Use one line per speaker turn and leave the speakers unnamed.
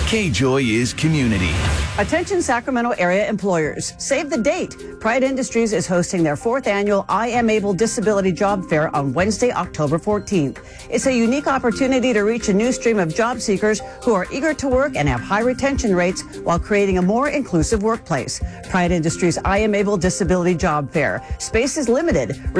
K-Joy is community.
Attention Sacramento area employers. Save the date. Pride Industries is hosting their 4th annual I Am Able Disability Job Fair on Wednesday, October 14th. It's a unique opportunity to reach a new stream of job seekers who are eager to work and have high retention rates while creating a more inclusive workplace. Pride Industries I Am Able Disability Job Fair. Space is limited.